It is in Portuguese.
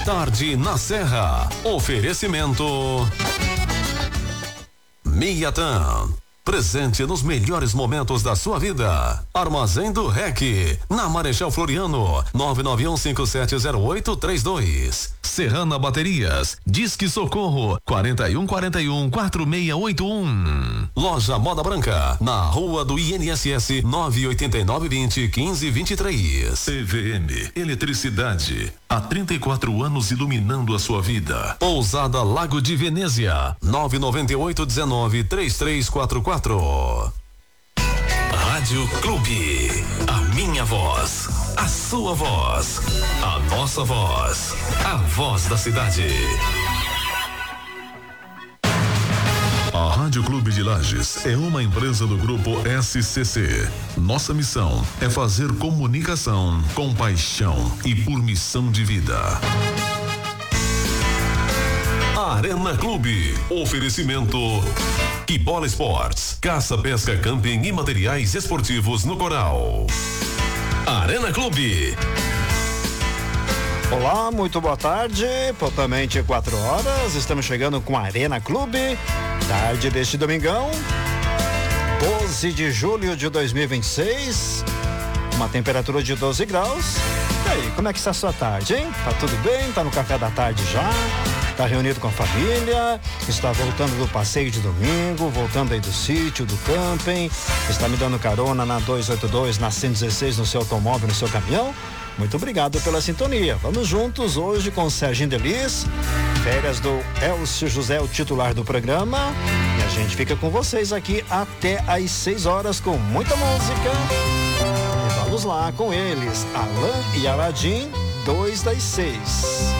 Tarde na Serra. Oferecimento Miatan. Presente nos melhores momentos da sua vida. Armazém do REC, na Marechal Floriano, 991570832. Serrana Baterias, Disque Socorro, 4141-4681. Loja Moda Branca, na Rua do INSS, 98920-1523. CVM, Eletricidade, há 34 anos iluminando a sua vida. Pousada Lago de Venezia, 99819-3344. Rádio Clube, a minha voz, a sua voz, a nossa voz, a voz da cidade. A Rádio Clube de Lages é uma empresa do grupo SCC. Nossa missão é fazer comunicação com paixão e por missão de vida. Arena Clube, oferecimento Que Bola Esportes, caça, pesca, camping e materiais esportivos no Coral. Arena Clube. Olá, muito boa tarde, prontamente 4 horas, estamos chegando com a Arena Clube, tarde deste domingão, 12 de julho de 2026, uma temperatura de 12 graus. E aí, como é que está a sua tarde, hein? Tá tudo bem? Tá no café da tarde já? Tá reunido com a família? Está voltando do passeio de domingo, voltando aí do sítio, do camping? Está me dando carona na 282, na 116, no seu automóvel, no seu caminhão? Muito obrigado pela sintonia. Vamos juntos hoje com o Serginho Delis, férias do Elcio José, o titular do programa. E a gente fica com vocês aqui até às 6 horas com muita música. E vamos lá com eles, Alan e Aladim, 2 das 6.